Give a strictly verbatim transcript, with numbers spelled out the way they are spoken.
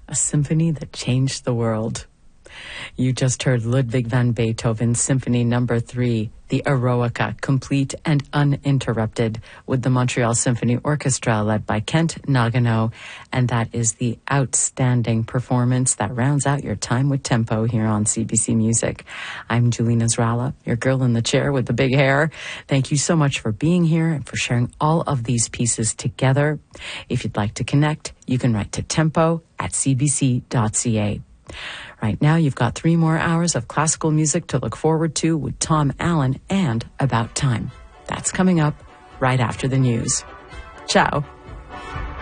a symphony that changed the world. You just heard Ludwig van Beethoven's Symphony Number Three, the Eroica, complete and uninterrupted, with the Montreal Symphony Orchestra led by Kent Nagano, and that is the outstanding performance that rounds out your time with Tempo here on C B C Music. I'm Julie Nasrallah, your girl in the chair with the big hair. Thank you so much for being here and for sharing all of these pieces together. If you'd like to connect, you can write to tempo at c b c dot c a. Right now, you've got three more hours of classical music to look forward to with Tom Allen and About Time. That's coming up right after the news. Ciao.